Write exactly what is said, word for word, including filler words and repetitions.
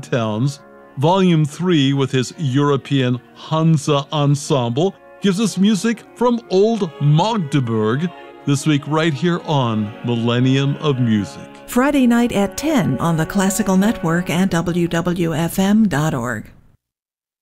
Towns. Volume three, with his European Hansa Ensemble, gives us music from Old Magdeburg. This week right here on Millennium of Music. Friday night at ten on the Classical Network and W W F M dot org.